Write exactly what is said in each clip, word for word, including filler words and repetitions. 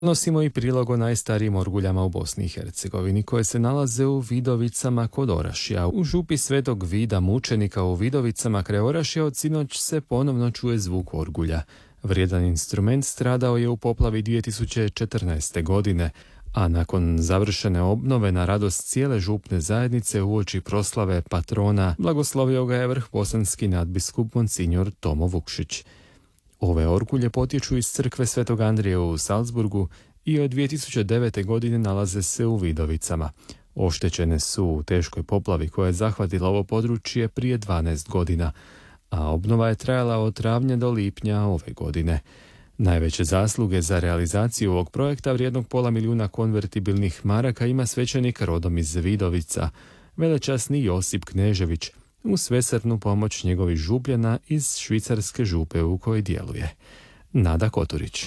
Nosimo i prilog o najstarijim orguljama u Bosni i Hercegovini, koje se nalaze u Vidovicama kod Orašja. U župi Svetog Vida mučenika u Vidovicama kraj Orašja od sinoć se ponovno čuje zvuk orgulja. Vrijedan instrument stradao je u poplavi dvije tisuće četrnaeste. godine, a nakon završene obnove na radost cijele župne zajednice uoči proslave patrona blagoslovio ga je vrhbosanski nadbiskup Monsignor Tomo Vukšić. Ove orgulje potječu iz crkve Svetog Andrije u Salzburgu i od dvije tisuće devete. godine nalaze se u Vidovicama. Oštećene su u teškoj poplavi koja je zahvatila ovo područje prije dvanaest godina, a obnova je trajala od travnja do lipnja ove godine. Najveće zasluge za realizaciju ovog projekta vrijednog pola milijuna konvertibilnih maraka ima svećenik rodom iz Vidovica, velečasni Josip Knežević, u svesrdnu pomoć njegovih župljana iz švicarske župe u kojoj djeluje. Nada Koturić.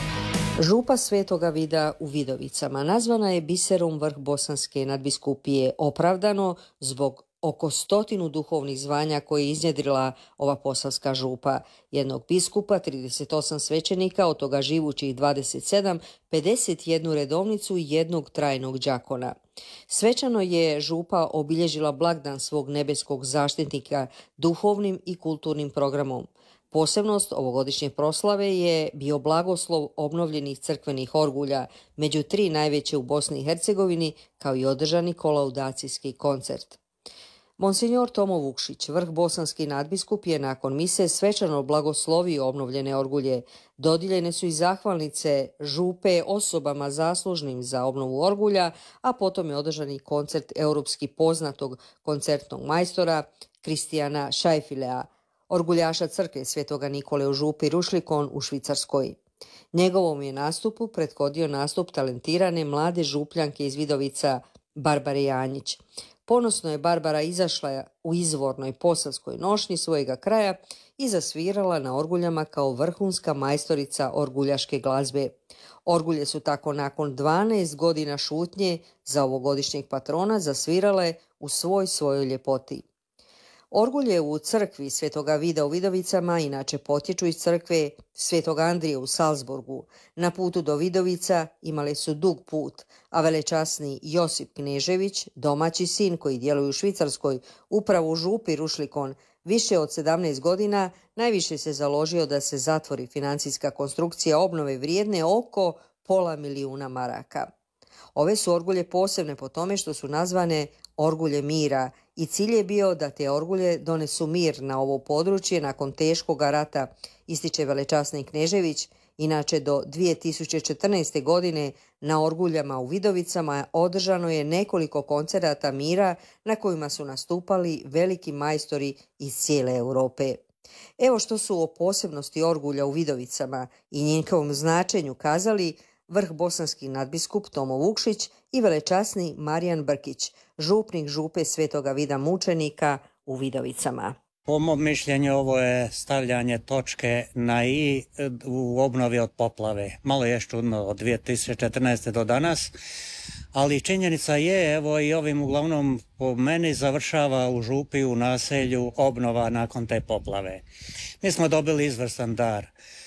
Župa Svetoga Vida u Vidovicama nazvana je biserom vrhbosanske nadbiskupije opravdano zbog oko stotinu duhovnih zvanja koje je iznjedrila ova posavska župa, jednog biskupa, trideset osam svećenika, od toga živućih dvadeset sedam, pedeset jednu redovnicu i jednog trajnog đakona. Svečano je župa obilježila blagdan svog nebeskog zaštitnika duhovnim i kulturnim programom. Posebnost ovogodišnje proslave je bio blagoslov obnovljenih crkvenih orgulja, među tri najveće u Bosni i Hercegovini, kao i održani kolaudacijski koncert. Monsignor Tomo Vukšić, vrhbosanski nadbiskup, je nakon mise svečano blagoslovio obnovljene orgulje. Dodijeljene su i zahvalnice župe osobama zaslužnim za obnovu orgulja, a potom je održani koncert europski poznatog koncertnog majstora Kristijana Šajfilea, orguljaša crkve Svetoga Nikole u župi Rušlikon u Švicarskoj. Njegovom je nastupu prethodio nastup talentirane mlade župljanke iz Vidovica Barbare Janjić. Ponosno je Barbara izašla u izvornoj posavskoj nošnji svojega kraja i zasvirala na orguljama kao vrhunska majstorica orguljaške glazbe. Orgulje su tako nakon dvanaest godina šutnje za ovogodišnjeg patrona zasvirale u svoj svojoj ljepoti. Orgulje u crkvi Svetoga Vida u Vidovicama inače potječu iz crkve Svetog Andrije u Salzburgu. Na putu do Vidovica imali su dug put, a velečasni Josip Knežević, domaći sin koji djeluje u Švicarskoj, upravo u župi Rušlikon, više od sedamnaest godina, najviše se založio da se zatvori financijska konstrukcija obnove vrijedne oko pola milijuna maraka. Ove su orgulje posebne po tome što su nazvane orgulje mira i cilj je bio da te orgulje donesu mir na ovo područje nakon teškog rata, ističe velečasni Knežević. Inače, do dvije tisuće četrnaeste. godine na orguljama u Vidovicama održano je nekoliko koncerata mira na kojima su nastupali veliki majstori iz cijele Europe. Evo što su o posebnosti orgulja u Vidovicama i njihovom značenju kazali vrhbosanski nadbiskup Tomo Vukšić i velečasni Marijan Brkić, župnik župe Svetoga Vida mučenika u Vidovicama. Po mom mišljenju ovo je stavljanje točke na i u obnovi od poplave. Malo je čudno od dvije tisuće četrnaeste. do danas, ali činjenica je, evo i ovim uglavnom po meni završava u župi u naselju obnova nakon te poplave. Mi smo dobili izvrstan dar.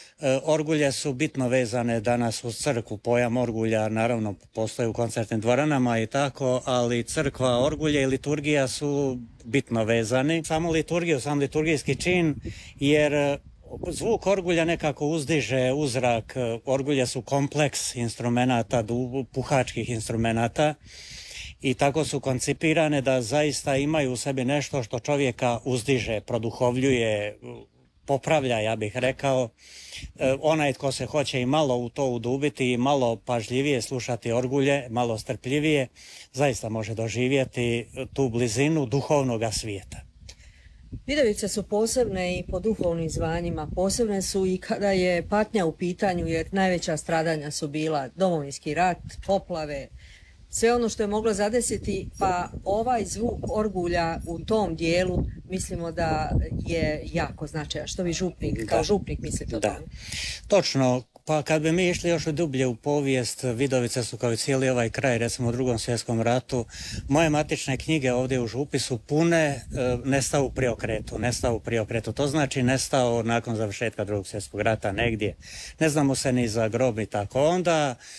Orgulje su bitno vezane danas uz crkvu, pojam orgulja naravno postoji u koncertnim dvoranama i tako, ali crkva, orgulje i liturgija su bitno vezani. Samo liturgiju, sam liturgijski čin, jer zvuk orgulja nekako uzdiže uzrak. Orgulje su kompleks instrumenata, puhačkih instrumenata i tako su koncipirane da zaista imaju u sebi nešto što čovjeka uzdiže, produhovljuje, popravlja, ja bih rekao. E, onaj tko se hoće i malo u to udubiti i malo pažljivije slušati orgulje, malo strpljivije, zaista može doživjeti tu blizinu duhovnoga svijeta. Vidovice su posebne i po duhovnim zvanjima, posebne su i kada je patnja u pitanju, jer najveća stradanja su bila Domovinski rat, poplave, sve ono što je moglo zadesiti, pa ovaj zvuk orgulja u tom dijelu mislimo da je jako značajan. Što vi župnik, kao da. župnik mislite o tome? Da. Točno, Pa kad bi mi išli još dublje u povijest, Vidovice su kao i cijeli ovaj kraj, recimo u drugom svjetskom ratu, moje matične knjige ovdje u župi su pune e, nestao u priokretu, nestao u priokretu. To znači nestao nakon završetka drugog svjetskog rata negdje. Ne znamo se ni za grob i tako. Onda